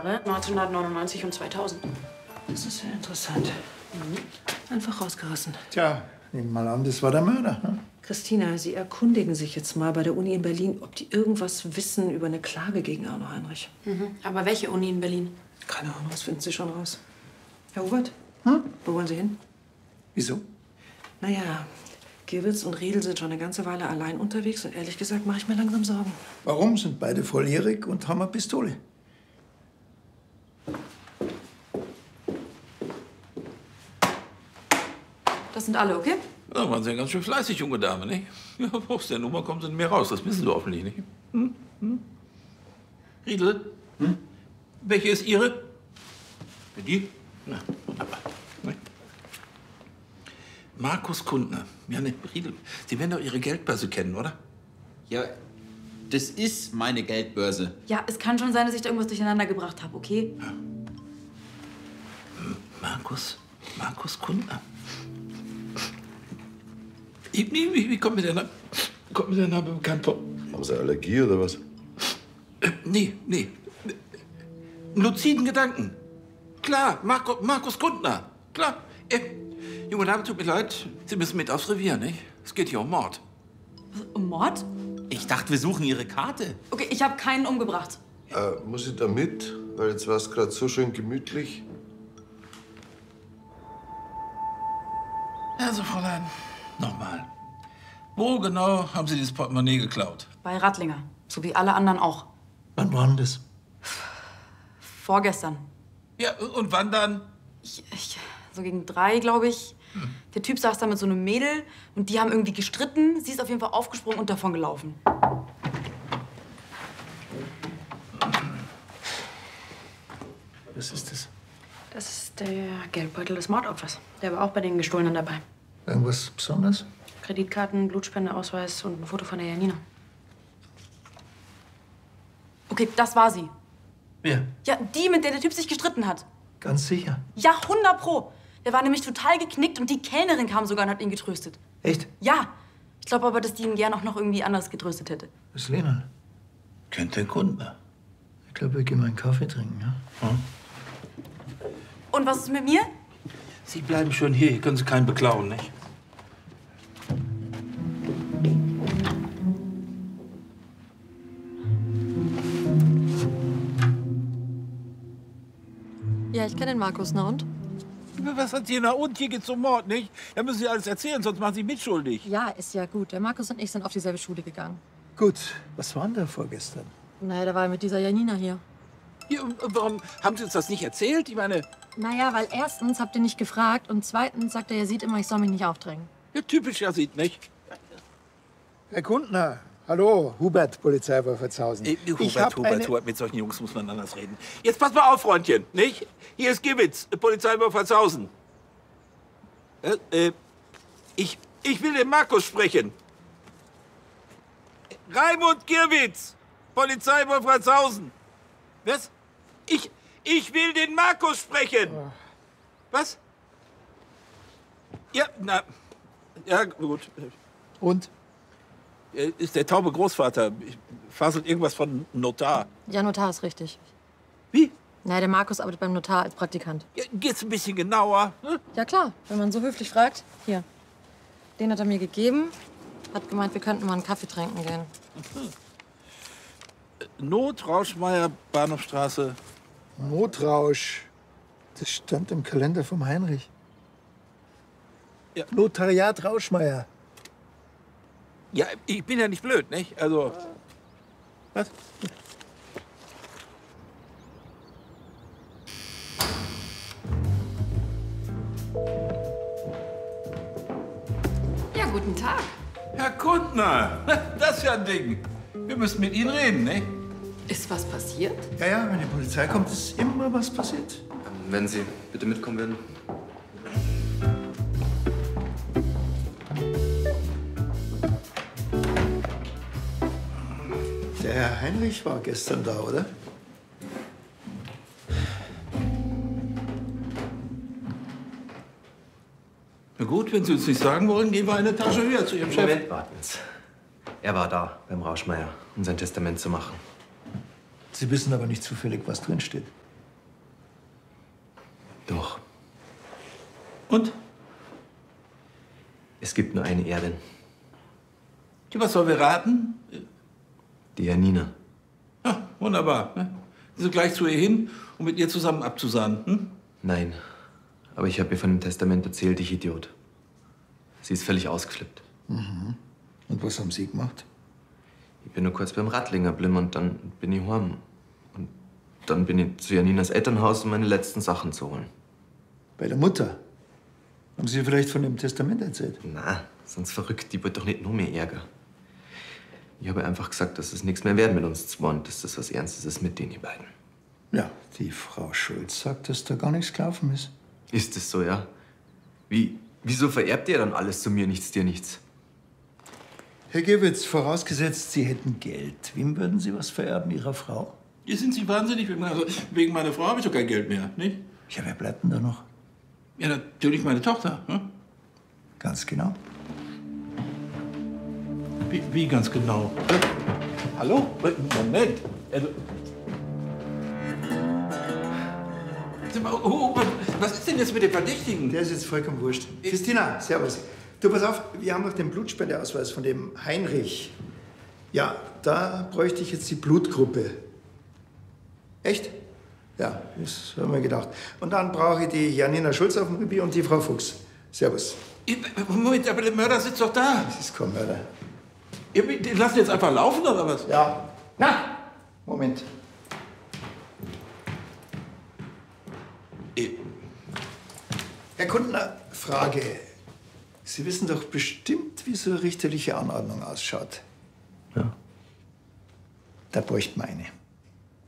Jahre, 1999 und 2000. Das ist ja interessant. Einfach rausgerissen. Tja, nehmen wir mal an, das war der Mörder. Ne? Christina, Sie erkundigen sich jetzt mal bei der Uni in Berlin, ob die irgendwas wissen über eine Klage gegen Arno Heinrich. Aber welche Uni in Berlin? Keine Ahnung, das finden Sie schon raus. Herr Hubert, wo wollen Sie hin? Wieso? Naja, Gewitz und Riedel sind schon eine ganze Weile allein unterwegs und ehrlich gesagt mache ich mir langsam Sorgen. Warum? Sind beide volljährig und haben eine Pistole. Das sind alle, okay? Da waren Sie ja ganz schön fleißig, junge Dame, nicht? Ja, aus der Nummer kommen Sie nicht mehr raus, das wissen Sie hoffentlich nicht. Riedel? Welche ist Ihre? Die? Na, wunderbar. Ne? Markus Kundner. Ja, ne, Riedel, Sie werden doch Ihre Geldbörse kennen, oder? Ja, das ist meine Geldbörse. Ja, es kann schon sein, dass ich da irgendwas durcheinander gebracht habe, okay? Ja. Markus Kundner. Wie kommt mir der Name bekannt vor? Haben Sie Allergie oder was? Nee. Luziden Gedanken. Klar, Markus Kundner. Klar. Junge Dame, tut mir leid. Sie müssen mit aufs Revier, nicht? Es geht hier um Mord. Um Mord? Ich dachte, wir suchen Ihre Karte. Okay, ich habe keinen umgebracht. Muss ich da mit? Weil jetzt war es gerade so schön gemütlich. Also, Fräulein, nochmal. Wo genau haben Sie dieses Portemonnaie geklaut? Bei Rattlinger. So wie alle anderen auch. Wann war denn das? Vorgestern. Ja, und wann dann? So gegen 3, glaube ich. Der Typ saß da mit so einem Mädel und die haben irgendwie gestritten. Sie ist auf jeden Fall aufgesprungen und davon gelaufen. Was ist das? Das ist der Geldbeutel des Mordopfers. Der war auch bei den Gestohlenen dabei. Irgendwas Besonderes? Kreditkarten, Blutspendeausweis und ein Foto von der Janina. Okay, das war sie. Wer? Ja, die, mit der der Typ sich gestritten hat. Ganz sicher. Ja, 100 %. Der war nämlich total geknickt und die Kellnerin kam sogar und hat ihn getröstet. Echt? Ja. Ich glaube aber, dass die ihn gern auch noch irgendwie anders getröstet hätte. Das ist Lena. Kennt den Kundner. Ich glaube, wir gehen mal einen Kaffee trinken, ja? Und was ist mit mir? Sie bleiben schön hier. Hier können Sie keinen beklauen, nicht? Ja, ich kenne den Markus, na und? Was hat Sie na und? Hier geht's um Mord, nicht? Da müssen Sie alles erzählen, sonst machen Sie mitschuldig. Ja, ist ja gut. Der Markus und ich sind auf dieselbe Schule gegangen. Gut. Was war denn da vorgestern? Naja, der war mit dieser Janina hier. Ja, und warum haben Sie uns das nicht erzählt? Ich meine, Naja, weil erstens habt ihr nicht gefragt und zweitens sagt er sieht immer, ich soll mich nicht aufdrängen. ja, typisch ja sieht, nicht? Herr Kundner. Hallo, Hubert, Polizei Wolfertshausen. Hubert, mit solchen Jungs muss man anders reden. Jetzt pass mal auf, Freundchen, nicht? Hier ist Gewitz, Polizei Wolfertshausen. Ich will den Markus sprechen. Raimund Girwitz, Polizei Wolfertshausen. Was? Ich will den Markus sprechen. Was? Ja, na, ja, gut. Und? Ist der taube Großvater. Faselt irgendwas von Notar. Ja, Notar ist richtig. Wie? Naja, der Markus arbeitet beim Notar als Praktikant. Ja, geht's ein bisschen genauer? Hm? Ja klar, wenn man so höflich fragt. Hier, den hat er mir gegeben. Hat gemeint, wir könnten mal einen Kaffee trinken gehen. Not, Rauschmeier, Bahnhofstraße. Notrausch. Das stand im Kalender vom Heinrich. Ja. Notariat Rauschmeier. Ja, ich bin ja nicht blöd, nicht? Also. Was? Ja, guten Tag. Herr Kundner, das ist ja ein Ding. Wir müssen mit Ihnen reden, nicht? Ist was passiert? Ja, wenn die Polizei kommt, ist immer was passiert. Wenn Sie bitte mitkommen würden. Der Herr Heinrich war gestern da, oder? Na gut, wenn Sie uns nicht sagen wollen, gehen wir eine Etage höher zu Ihrem Chef. Moment, warten Sie. Er war da beim Rauschmeier, um sein Testament zu machen. Sie wissen aber nicht zufällig, was drin steht. Und? Es gibt nur eine Erbin. Ja, was sollen wir raten? Die Janina. Ja, wunderbar. Ne? Also gleich zu ihr hin, um mit ihr zusammen abzusahnen. Hm? Nein. Aber ich habe ihr von dem Testament erzählt, ich Idiot. Sie ist völlig ausgeflippt. Mhm. Und was haben Sie gemacht? Ich bin nur kurz beim Rattlinger blieben und dann bin ich heim. Und dann bin ich zu Janinas Elternhaus, um meine letzten Sachen zu holen. Bei der Mutter? Haben Sie vielleicht von dem Testament erzählt? Na, sonst verrückt, die wird doch nicht nur mehr Ärger. Ich habe einfach gesagt, dass es nichts mehr werden mit uns zwei und dass das was Ernstes ist mit denen beiden. Ja, die Frau Schulz sagt, dass da gar nichts gelaufen ist. Ist es so, ja? Wieso vererbt ihr dann alles zu mir, nichts, dir nichts? Herr Gewitz, vorausgesetzt, Sie hätten Geld. Wem würden Sie was vererben, Ihrer Frau? Hier sind Sie wahnsinnig. Also, wegen meiner Frau habe ich doch kein Geld mehr, nicht? Ja, wer bleibt denn da noch? Ja, natürlich meine Tochter. Hm? Ganz genau. Wie ganz genau? Hallo? Moment. Also, was ist denn jetzt mit dem Verdächtigen? Der ist jetzt vollkommen wurscht. Christina, servus. Du, pass auf, wir haben noch den Blutspendeausweis von dem Heinrich. Ja, da bräuchte ich jetzt die Blutgruppe. Echt? Ja, das haben wir gedacht. Und dann brauche ich die Janina Schulz auf dem Rübi und die Frau Fuchs. Servus. Moment, aber der Mörder sitzt doch da. Das ist kein Mörder. Den lassen jetzt einfach laufen, oder was? Ja. Na, Moment. Herr Kundner, Frage. Sie wissen doch bestimmt, wie so eine richterliche Anordnung ausschaut. Ja. Da bräuchten wir eine.